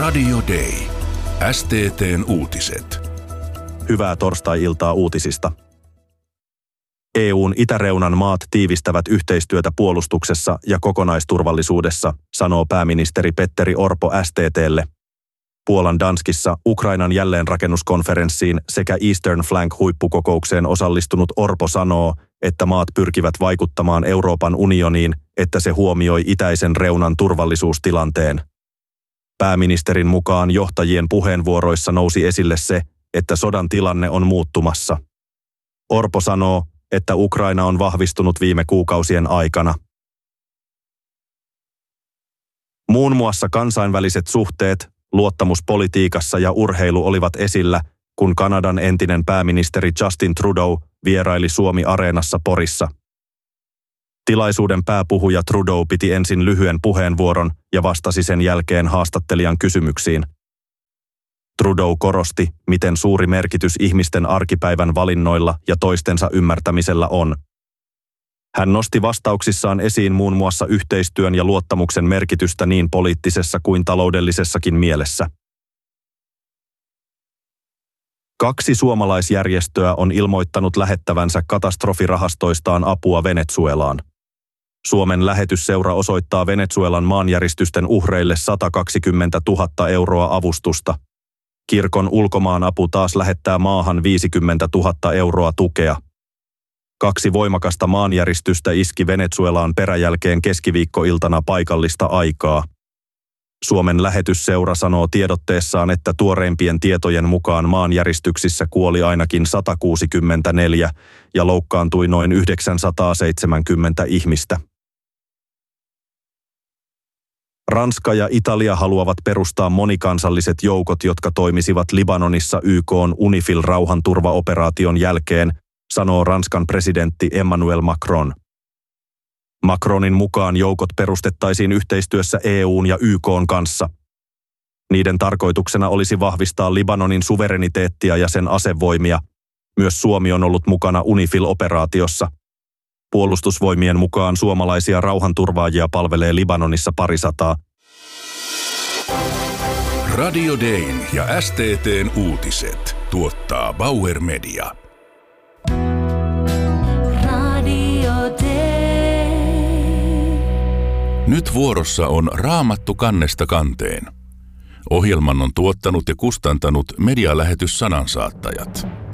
Radio Day. STT:n uutiset. Hyvää torstai-iltaa uutisista. EU:n itäreunan maat tiivistävät yhteistyötä puolustuksessa ja kokonaisturvallisuudessa, sanoo pääministeri Petteri Orpo STT:lle. Puolan Danskissa Ukrainan jälleenrakennuskonferenssiin sekä Eastern Flank-huippukokoukseen osallistunut Orpo sanoo, että maat pyrkivät vaikuttamaan Euroopan unioniin, että se huomioi itäisen reunan turvallisuustilanteen. Pääministerin mukaan johtajien puheenvuoroissa nousi esille se, että sodan tilanne on muuttumassa. Orpo sanoo, että Ukraina on vahvistunut viime kuukausien aikana. Muun muassa kansainväliset suhteet, luottamus politiikassa ja urheilu olivat esillä, kun Kanadan entinen pääministeri Justin Trudeau vieraili Suomi-areenassa Porissa. Tilaisuuden pääpuhuja Trudeau piti ensin lyhyen puheenvuoron ja vastasi sen jälkeen haastattelijan kysymyksiin. Trudeau korosti, miten suuri merkitys ihmisten arkipäivän valinnoilla ja toistensa ymmärtämisellä on. Hän nosti vastauksissaan esiin muun muassa yhteistyön ja luottamuksen merkitystä niin poliittisessa kuin taloudellisessakin mielessä. 2 suomalaisjärjestöä on ilmoittanut lähettävänsä katastrofirahastoistaan apua Venezuelaan. Suomen lähetysseura osoittaa Venezuelan maanjäristysten uhreille 120 000 euroa avustusta. Kirkon ulkomaanapu taas lähettää maahan 50 000 euroa tukea. 2 voimakasta maanjäristystä iski Venezuelaan peräjälkeen keskiviikkoiltana paikallista aikaa. Suomen lähetysseura sanoo tiedotteessaan, että tuoreimpien tietojen mukaan maanjäristyksissä kuoli ainakin 164 ja loukkaantui noin 970 ihmistä. Ranska ja Italia haluavat perustaa monikansalliset joukot, jotka toimisivat Libanonissa YK:n UNIFIL-rauhanturvaoperaation jälkeen, sanoo Ranskan presidentti Emmanuel Macron. Macronin mukaan joukot perustettaisiin yhteistyössä EU:n ja YK:n kanssa. Niiden tarkoituksena olisi vahvistaa Libanonin suvereniteettia ja sen asevoimia. Myös Suomi on ollut mukana UNIFIL-operaatiossa. Puolustusvoimien mukaan suomalaisia rauhanturvaajia palvelee Libanonissa 200. Radio Dayn ja STT:n uutiset tuottaa Bauer Media. Nyt vuorossa on Raamattu kannesta kanteen. Ohjelman on tuottanut ja kustantanut medialähetys Sanansaattajat.